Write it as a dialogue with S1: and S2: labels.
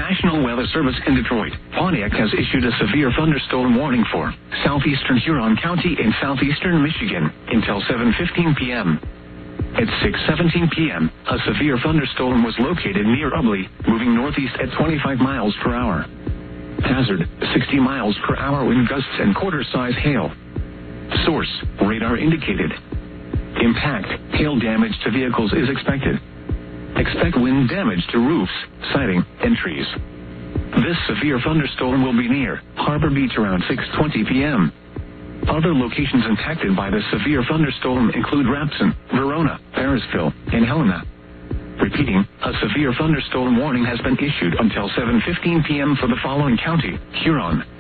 S1: National Weather Service in Detroit, Pontiac has issued a severe thunderstorm warning for southeastern Huron County and southeastern Michigan until 7:15 p.m. At 6:17 p.m., a severe thunderstorm was located near Ubly, moving northeast at 25 miles per hour. Hazard, 60 miles per hour wind gusts and quarter-size hail. Source, radar indicated. Impact, hail damage to vehicles is expected. Expect wind damage to roofs, siding, and trees. This severe thunderstorm will be near Harbor Beach around 6:20 p.m. Other locations impacted by the severe thunderstorm include Rapson, Verona, Parisville, and Helena. Repeating, a severe thunderstorm warning has been issued until 7:15 p.m. for the following county: Huron,